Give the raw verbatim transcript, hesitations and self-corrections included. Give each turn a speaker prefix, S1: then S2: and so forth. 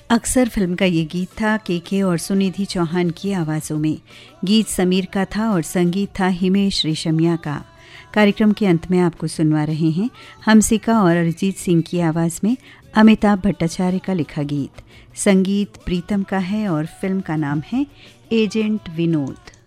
S1: अक्सर फिल्म का ये गीत था केके और सुनिधि चौहान की आवाज़ों में। गीत समीर का था और संगीत था हिमेश रेशमिया का। कार्यक्रम के अंत में आपको सुनवा रहे हैं हमसिका और अरिजीत सिंह की आवाज़ में अमिताभ भट्टाचार्य का लिखा गीत। संगीत प्रीतम का है और फिल्म का नाम है एजेंट विनोद।